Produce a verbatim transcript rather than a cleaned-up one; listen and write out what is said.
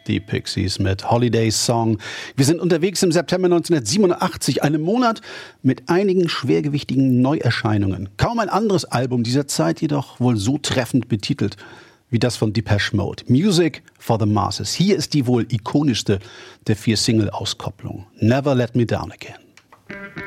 Die Pixies mit Holiday Song. Wir sind unterwegs im September neunzehnhundertsiebenundachtzig, einem Monat mit einigen schwergewichtigen Neuerscheinungen. Kaum ein anderes Album dieser Zeit, jedoch wohl so treffend betitelt wie das von Depeche Mode. Music for the Masses. Hier ist die wohl ikonischste der vier Single-Auskopplungen. Never Let Me Down Again.